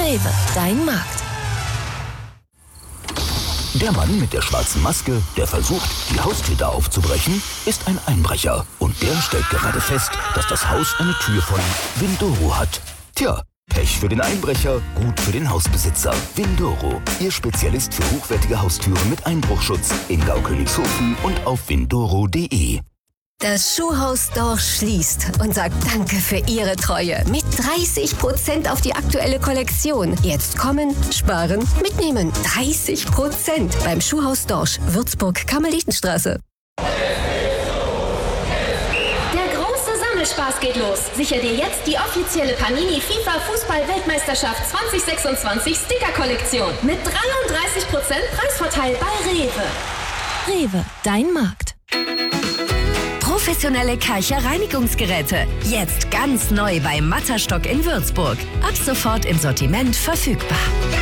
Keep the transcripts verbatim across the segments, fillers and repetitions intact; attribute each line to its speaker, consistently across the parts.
Speaker 1: Rewe, dein Markt.
Speaker 2: Der Mann mit der schwarzen Maske, der versucht, die Haustür aufzubrechen, ist ein Einbrecher. Und der stellt gerade fest, dass das Haus eine Tür von Windoro hat. Tja, Pech für den Einbrecher, gut für den Hausbesitzer. Windoro, Ihr Spezialist für hochwertige Haustüren mit Einbruchschutz in Gau-Königshofen und auf windoro punkt de.
Speaker 1: Das Schuhhaus Dorsch schließt und sagt Danke für Ihre Treue. Mit dreißig Prozent auf die aktuelle Kollektion. Jetzt kommen, sparen, mitnehmen. dreißig Prozent beim Schuhhaus Dorsch, Würzburg, Karmelitenstraße.
Speaker 3: Der große Sammelspaß geht los. Sichere dir jetzt die offizielle Panini FIFA Fußball-Weltmeisterschaft zwanzig sechsundzwanzig Sticker-Kollektion. Mit dreiunddreißig Prozent Preisvorteil bei Rewe.
Speaker 1: Rewe, dein Markt.
Speaker 4: Professionelle Karcher Reinigungsgeräte. Jetzt ganz neu bei Matterstock in Würzburg. Ab sofort im Sortiment verfügbar.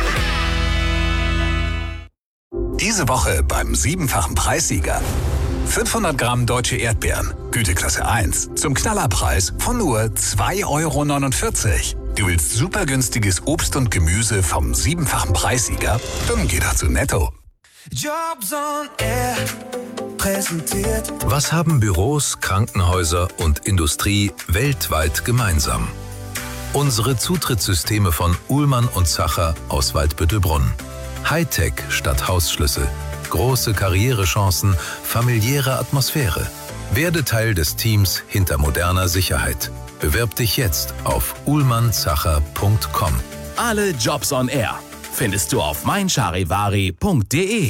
Speaker 5: Diese Woche beim siebenfachen Preissieger. fünfhundert Gramm deutsche Erdbeeren, Güteklasse eins, zum Knallerpreis von nur zwei Euro neunundvierzig. Du willst super günstiges Obst und Gemüse vom siebenfachen Preissieger? Dann geh doch zu Netto.
Speaker 6: Jobs on Air präsentiert.
Speaker 7: Was haben Büros, Krankenhäuser und Industrie weltweit gemeinsam? Unsere Zutrittssysteme von Uhlmann und Zacher aus Waldbüttelbrunn. Hightech statt Hausschlüssel. Große Karrierechancen, familiäre Atmosphäre. Werde Teil des Teams hinter moderner Sicherheit. Bewirb dich jetzt auf uhlmann zacher punkt com.
Speaker 8: Alle Jobs on Air findest du auf mein charivari punkt de.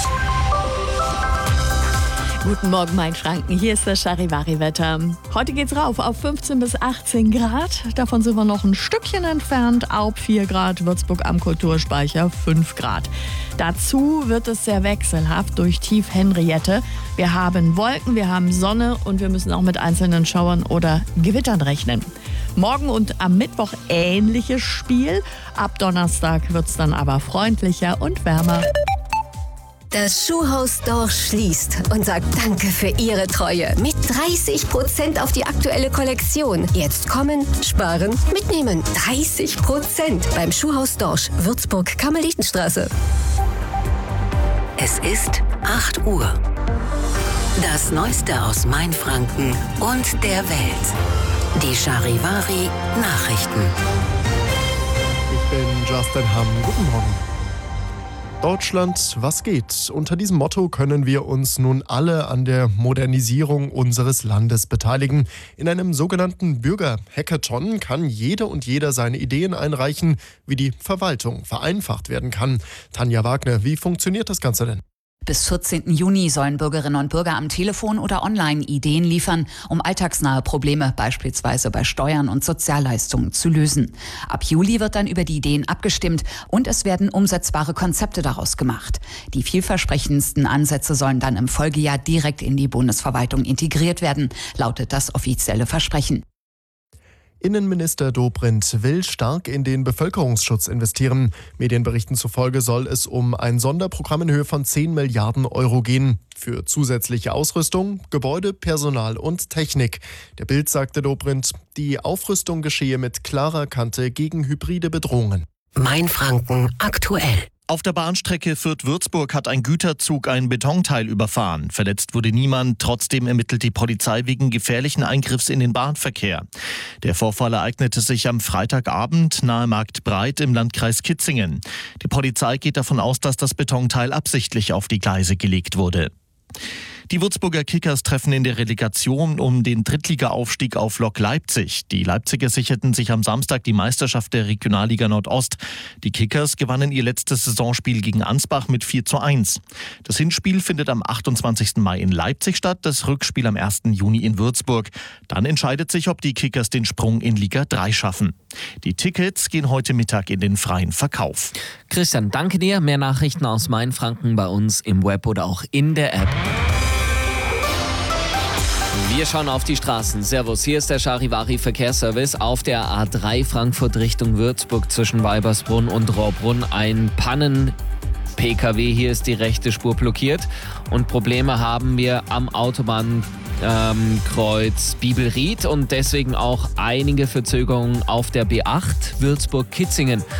Speaker 9: Guten Morgen, Mainfranken. Hier ist das Charivari-Wetter. Heute geht's rauf auf fünfzehn bis achtzehn Grad. Davon sind wir noch ein Stückchen entfernt. Aub vier Grad, Würzburg am Kulturspeicher fünf Grad. Dazu wird es sehr wechselhaft durch Tief Henriette. Wir haben Wolken, wir haben Sonne und wir müssen auch mit einzelnen Schauern oder Gewittern rechnen. Morgen und am Mittwoch ähnliches Spiel. Ab Donnerstag wird's dann aber freundlicher und wärmer.
Speaker 1: Das Schuhhaus Dorsch schließt und sagt Danke für Ihre Treue. Mit dreißig Prozent auf die aktuelle Kollektion. Jetzt kommen, sparen, mitnehmen. dreißig Prozent beim Schuhhaus Dorsch, Würzburg, Karmelitenstraße.
Speaker 4: Es ist acht Uhr. Das Neueste aus Mainfranken und der Welt. Die Charivari Nachrichten.
Speaker 10: Ich bin Justin Hamm. Guten Morgen. Deutschland, was geht? Unter diesem Motto können wir uns nun alle an der Modernisierung unseres Landes beteiligen. In einem sogenannten Bürger-Hackathon kann jede und jeder seine Ideen einreichen, wie die Verwaltung vereinfacht werden kann. Tanja Wagner, wie funktioniert das Ganze denn?
Speaker 11: Bis vierzehnten Juni sollen Bürgerinnen und Bürger am Telefon oder online Ideen liefern, um alltagsnahe Probleme, beispielsweise bei Steuern und Sozialleistungen, zu lösen. Ab Juli wird dann über die Ideen abgestimmt und es werden umsetzbare Konzepte daraus gemacht. Die vielversprechendsten Ansätze sollen dann im Folgejahr direkt in die Bundesverwaltung integriert werden, lautet das offizielle Versprechen.
Speaker 10: Innenminister Dobrindt will stark in den Bevölkerungsschutz investieren. Medienberichten zufolge soll es um ein Sonderprogramm in Höhe von zehn Milliarden Euro gehen. Für zusätzliche Ausrüstung, Gebäude, Personal und Technik. Der Bild sagte Dobrindt, die Aufrüstung geschehe mit klarer Kante gegen hybride Bedrohungen.
Speaker 4: Mainfranken aktuell.
Speaker 12: Auf der Bahnstrecke Fürth-Würzburg hat ein Güterzug ein Betonteil überfahren. Verletzt wurde niemand, trotzdem ermittelt die Polizei wegen gefährlichen Eingriffs in den Bahnverkehr. Der Vorfall ereignete sich am Freitagabend nahe Marktbreit im Landkreis Kitzingen. Die Polizei geht davon aus, dass das Betonteil absichtlich auf die Gleise gelegt wurde. Die Würzburger Kickers treffen in der Relegation um den Drittliga-Aufstieg auf Lok Leipzig. Die Leipziger sicherten sich am Samstag die Meisterschaft der Regionalliga Nordost. Die Kickers gewannen ihr letztes Saisonspiel gegen Ansbach mit vier zu eins. Das Hinspiel findet am achtundzwanzigsten Mai in Leipzig statt, das Rückspiel am ersten Juni in Würzburg. Dann entscheidet sich, ob die Kickers den Sprung in Liga drei schaffen. Die Tickets gehen heute Mittag in den freien Verkauf.
Speaker 13: Christian, danke dir. Mehr Nachrichten aus Mainfranken bei uns im Web oder auch in der App. Wir schauen auf die Straßen. Servus, hier ist der Charivari Verkehrsservice. Auf der A drei Frankfurt Richtung Würzburg zwischen Weibersbrunn und Rohrbrunn ein Pannen P K W. Hier ist die rechte Spur blockiert. Und Probleme haben wir am Autobahnkreuz ähm, Bibelried und deswegen auch einige Verzögerungen auf der B acht Würzburg-Kitzingen.